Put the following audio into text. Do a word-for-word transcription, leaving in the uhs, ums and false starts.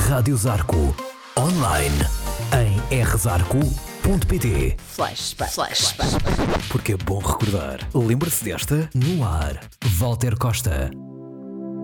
Rádio Zarco. Online em r zarco ponto p t. Flashback. Flashback. Porque é bom recordar. Lembra-se desta? No ar. Walter Costa.